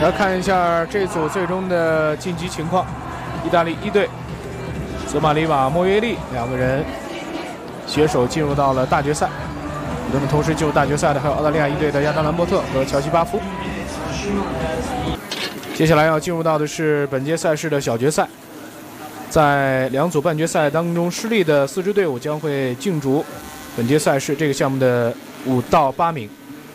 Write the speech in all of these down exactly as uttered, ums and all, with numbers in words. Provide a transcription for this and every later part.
来看一下这组最终的晋级情况。意大利一队，泽马里瓦、莫约利两个人携手进入到了大决赛。那么同时进入大决赛的还有澳大利亚一队的亚当兰伯特和乔西巴夫。接下来要进入到的是本届赛事的小决赛，在两组半决赛当中失利的四支队伍将会竞逐本届赛事这个项目的五到八名。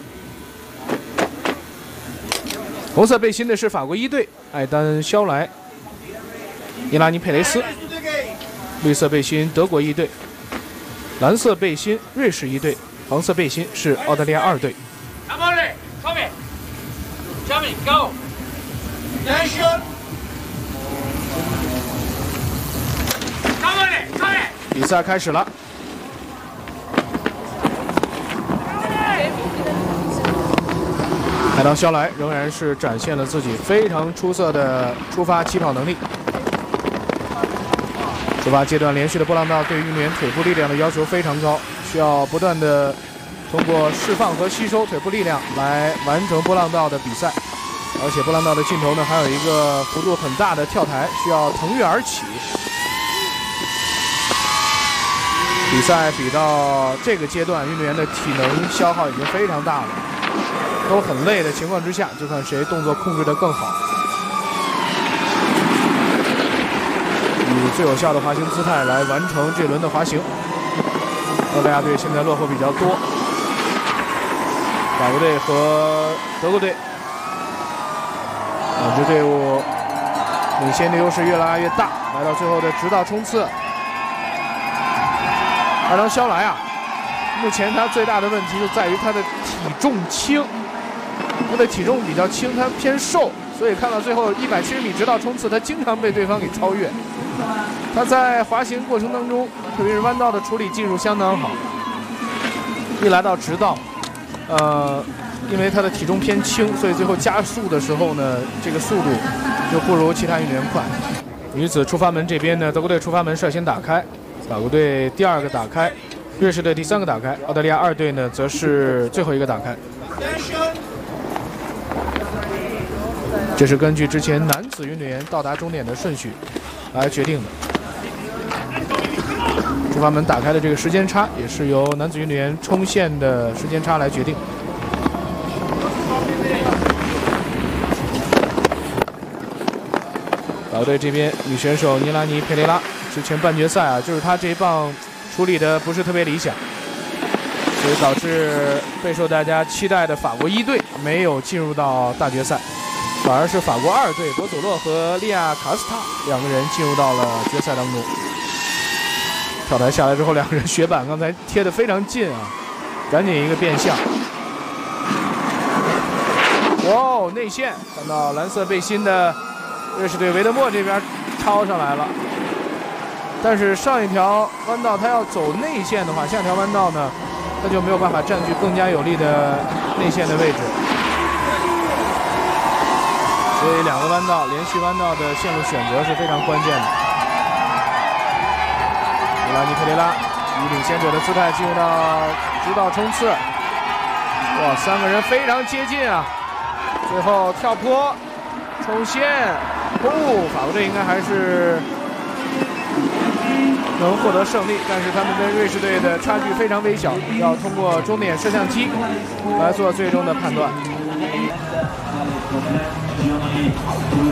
红色背心的是法国一队，艾丹肖莱、伊拉尼佩雷斯；绿色背心德国一队，蓝色背心瑞士一队，黄色背心是澳大利亚二队。比赛开始了。海盗肖莱仍然是展现了自己非常出色的出发起跑能力。出发阶段连续的波浪道对运动员腿部力量的要求非常高，需要不断的通过释放和吸收腿部力量来完成波浪道的比赛。而且波浪道的尽头呢，还有一个幅度很大的跳台，需要腾跃而起。比赛比到这个阶段，运动员的体能消耗已经非常大了，都很累的情况之下，就看谁动作控制得更好，以最有效的滑行姿态来完成这轮的滑行。澳大利亚队现在落后比较多，法国队和德国队两支队伍领先的优势越来越大，来到最后的直道冲刺。阿当肖莱啊，目前他最大的问题就在于他的体重轻，他的体重比较轻，他偏瘦，所以看到最后一百七十米直道冲刺，他经常被对方给超越。他在滑行过程当中，特别是弯道的处理技术相当好。一来到直道，呃，因为他的体重偏轻，所以最后加速的时候呢，这个速度就不如其他运动员快。女子出发门这边呢，德国队出发门率先打开，法国队第二个打开，瑞士队第三个打开，澳大利亚二队呢则是最后一个打开。这是根据之前男子运动员到达终点的顺序来决定的。出发门打开的这个时间差也是由男子运动员冲线的时间差来决定。法国队这边女选手尼拉尼佩雷拉，之前半决赛啊，就是她这一棒处理的不是特别理想，所以导致备受大家期待的法国一队没有进入到大决赛，反而是法国二队博佐洛和利亚卡斯塔两个人进入到了决赛当中。跳台下来之后，两个人雪板刚才贴得非常近啊，赶紧一个变向。哇哦，内线看到蓝色背心的瑞士队维德莫这边超上来了，但是上一条弯道他要走内线的话，下条弯道呢他就没有办法占据更加有利的内线的位置，所以两个弯道连续弯道的线路选择是非常关键的。伊拉尼佩雷拉以领先者的姿态进入到直道冲刺，哇，三个人非常接近啊！最后跳坡冲线，哦，法国队应该还是能获得胜利，但是他们跟瑞士队的差距非常微小，要通过终点摄像机来做最终的判断。